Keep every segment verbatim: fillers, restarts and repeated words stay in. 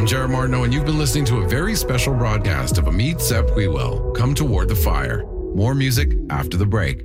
I'm Jared Martineau, and you've been listening to a very special broadcast of Amit Sepp Huiwel, Come Toward the Fire. More music after the break.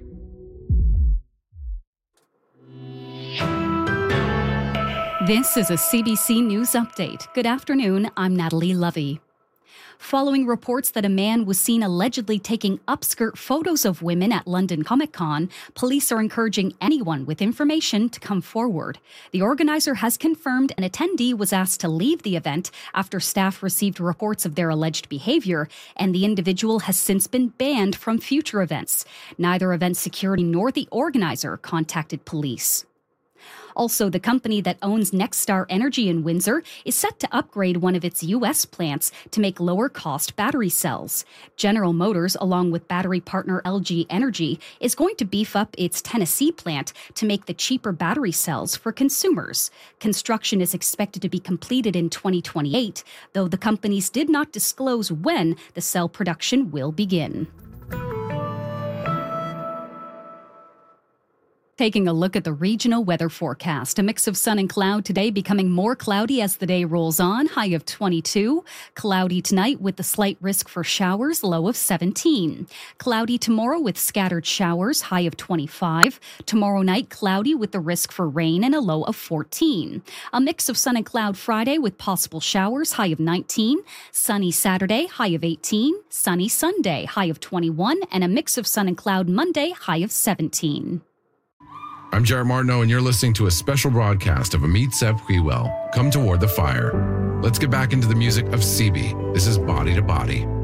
This is a C B C News Update. Good afternoon, I'm Natalie Lovey. Following reports that a man was seen allegedly taking upskirt photos of women at London Comic Con, police are encouraging anyone with information to come forward. The organizer has confirmed an attendee was asked to leave the event after staff received reports of their alleged behavior, and the individual has since been banned from future events. Neither event security nor the organizer contacted police. Also, the company that owns Nexstar Energy in Windsor is set to upgrade one of its U S plants to make lower-cost battery cells. General Motors, along with battery partner L G Energy, is going to beef up its Tennessee plant to make the cheaper battery cells for consumers. Construction is expected to be completed in twenty twenty-eight, though the companies did not disclose when the cell production will begin. Taking a look at the regional weather forecast. A mix of sun and cloud today, becoming more cloudy as the day rolls on, high of twenty-two. Cloudy tonight with the slight risk for showers, low of seventeen. Cloudy tomorrow with scattered showers, high of twenty-five. Tomorrow night, cloudy with the risk for rain and a low of fourteen. A mix of sun and cloud Friday with possible showers, high of nineteen. Sunny Saturday, high of eighteen. Sunny Sunday, high of twenty-one. And a mix of sun and cloud Monday, high of seventeen. I'm Jared Martineau, and you're listening to a special broadcast of Amit Sepp Huiwel, Come Toward the Fire. Let's get back into the music of C B. This is Body to Body.